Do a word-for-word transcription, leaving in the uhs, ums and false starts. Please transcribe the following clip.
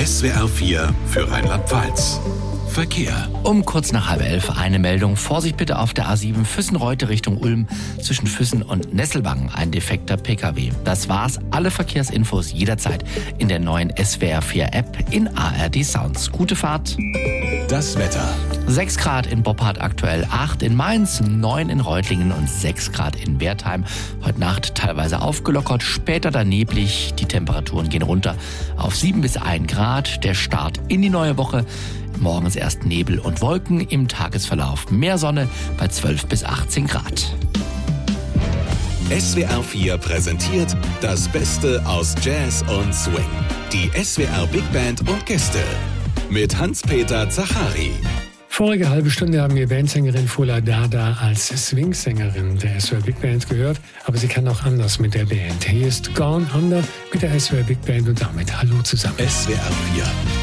S W R vier für Rheinland-Pfalz. Verkehr. Um kurz nach halb elf eine Meldung. Vorsicht bitte auf der A sieben Füssen-Reute Richtung Ulm zwischen Füssen und Nesselbangen. Ein defekter Pkw. Das war's. Alle Verkehrsinfos jederzeit in der neuen S W R vier App in A R D Sounds. Gute Fahrt. Das Wetter. sechs Grad in Boppard aktuell, acht in Mainz, neun in Reutlingen und sechs Grad in Wertheim. Heute Nacht teilweise aufgelockert, später dann neblig. Die Temperaturen gehen runter auf sieben bis ein Grad. Der Start in die neue Woche. Morgens erst Nebel und Wolken, im Tagesverlauf mehr Sonne bei zwölf bis achtzehn Grad. S W R vier präsentiert das Beste aus Jazz und Swing. Die S W R Big Band und Gäste mit Hans-Peter Zachari. Vorige halbe Stunde haben wir Bandsängerin Fula Dada als Swing-Sängerin der S W R Big Band gehört, aber sie kann auch anders mit der Band. Hier ist Gone Under mit der S W R Big Band und damit Hallo zusammen. S W R vier